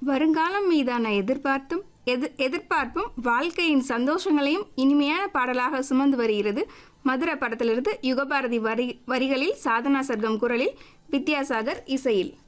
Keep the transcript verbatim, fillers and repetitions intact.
வருங்காலம் மீதான எதிர்பார்த்தும் எதிர் எதிர்பார்ப்பும் வாழ்க்கையின் சந்தோஷங்களையும் இனிமையான பாடலாக சுமந்து வருகிறது. மதுர படத்திலிருந்து யுகபாரதி வரி வரிகளில் சாதனா சர்க்கம் குரலில் வித்யாசாகர் இசையில்.